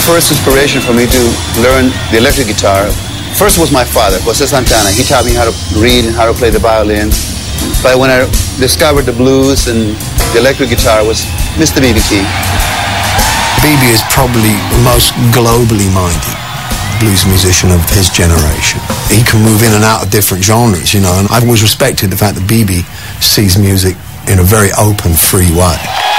first inspiration for me to learn the electric guitar, first was my father, Jose Santana. He taught me how to read and how to play the violin. But when I discovered the blues and the electric guitar was Mr. B.B. King. B.B. is probably the most globally minded blues musician of his generation. He can move in and out of different genres, you know, and I've always respected the fact that B.B. sees music in a very open, free way.